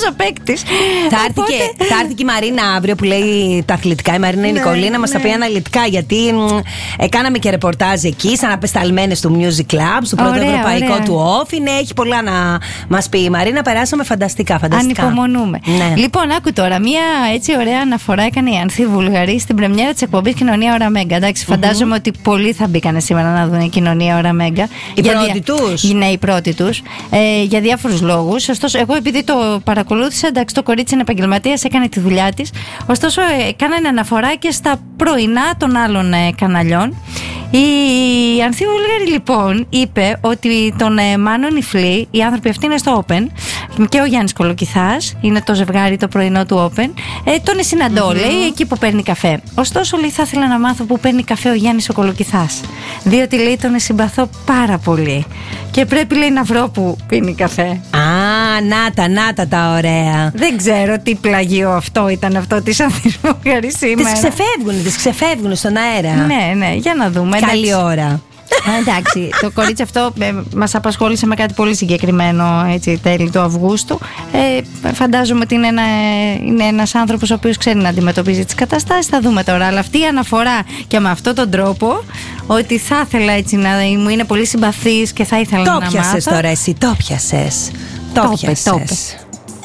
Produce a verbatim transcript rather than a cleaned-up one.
ο παίκτης. Θα έρθει και, θα έρθει και η Μαρίνα αύριο που λέει τα αθλητικά. Η Μαρίνα η Νικολή να μας τα πει αναλυτικά. Γιατί ε, κάναμε και ρεπορτάζ εκεί, σαν απεσταλμένες του Music Club, στο πρώτο Ωραία, ευρωπαϊκό ωραία. του Off. Είναι, έχει πολλά να μας πει η Μαρίνα. Περάσαμε φανταστικά, φανταστικά. Ανυπομονούμε. Ναι. Λοιπόν, άκου τώρα, μία έτσι ωραία αναφορά έκανε η Ανθή Βουλγαρή στην πρεμιέρα της εκπομπής Κοινωνία Ωρα Μέγκα. Εντάξει, φαντάζομαι mm-hmm. ότι πολλοί θα μπήκανε σήμερα να δουν Κοινωνία Ωρα Μέγκα. Οι πρώτοι δια... τους. Ναι, οι πρώτοι τους. Ε, για διάφορους λόγους. Ωστόσο, εγώ επειδή το παρακολούθησα, εντάξει, το κορίτσι είναι επαγγελματίας, έκανε τη δουλειά της. Ωστόσο, ε, κάνανε αναφορά και στα πρωινά των άλλων ε, καναλιών. Η Ανθή Βουλγαρή λοιπόν είπε ότι τον ε, Μάνο Νιφλή, οι άνθρωποι αυτοί είναι στο Open, και ο Γιάννης Κολοκυθάς, είναι το ζευγάρι το πρωινό του Open, ε, τον συναντώ, mm-hmm. λέει, εκεί που παίρνει καφέ. Ωστόσο, λέει, θα ήθελα να μάθω που παίρνει καφέ ο Γιάννης ο Κολοκυθάς, διότι, λέει, τον συμπαθώ πάρα πολύ και πρέπει, λέει, να βρω που πίνει καφέ. Α, νάτα, νάτα τα ωραία. Δεν ξέρω τι πλαγιό αυτό ήταν αυτό της Ανθής Βουλγαρής σήμερα. Τις ξεφεύγουν, τις ξεφεύγουν στον αέρα. Ναι, ναι, για να δούμε. Καλή εντάξει. ώρα. Εντάξει, το κορίτσι αυτό ε, μας απασχόλησε με κάτι πολύ συγκεκριμένο, έτσι, τέλη του Αυγούστου. Ε, φαντάζομαι ότι είναι, ένα, είναι ένας άνθρωπος ο οποίος ξέρει να αντιμετωπίζει τις καταστάσεις. Θα δούμε τώρα. Αλλά αυτή η αναφορά και με αυτόν τον τρόπο, ότι θα ήθελα έτσι να μου είναι πολύ συμπαθής και θα ήθελα το να μάθω. Το πιάσες τώρα εσύ, το πιάσες. Το πιάσες.